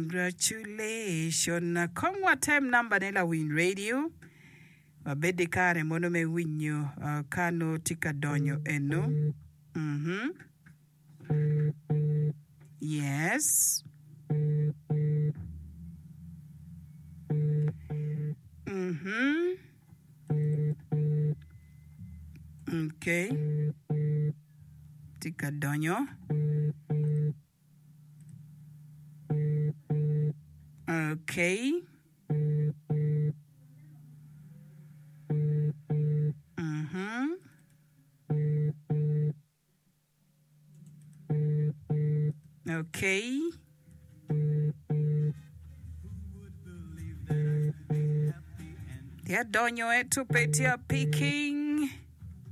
Congratulations. Kongwa time number nela win radio. Wabede kare mono me winyo kano tika donyo eno. Yes. Okay. Tika donyo. Okay. Okay. Ya donyo etu petia piki.